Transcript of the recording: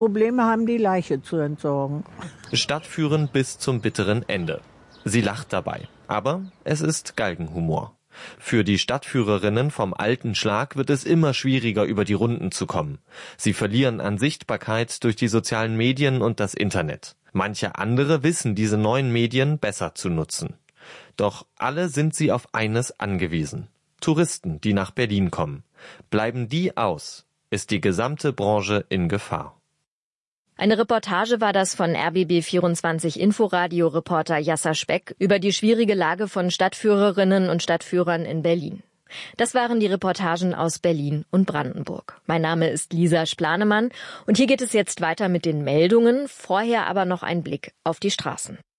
Probleme haben, die Leiche zu entsorgen. Stadtführen bis zum bitteren Ende. Sie lacht dabei, aber es ist Galgenhumor. Für die Stadtführerinnen vom alten Schlag wird es immer schwieriger, über die Runden zu kommen. Sie verlieren an Sichtbarkeit durch die sozialen Medien und das Internet. Manche andere wissen diese neuen Medien besser zu nutzen. Doch alle sind sie auf eines angewiesen: Touristen, die nach Berlin kommen. Bleiben die aus, ist die gesamte Branche in Gefahr. Eine Reportage war das von RBB24 Inforadio-Reporter Jasser Speck über die schwierige Lage von Stadtführerinnen und Stadtführern in Berlin. Das waren die Reportagen aus Berlin und Brandenburg. Mein Name ist Lisa Splanemann und hier geht es jetzt weiter mit den Meldungen, vorher aber noch ein Blick auf die Straßen.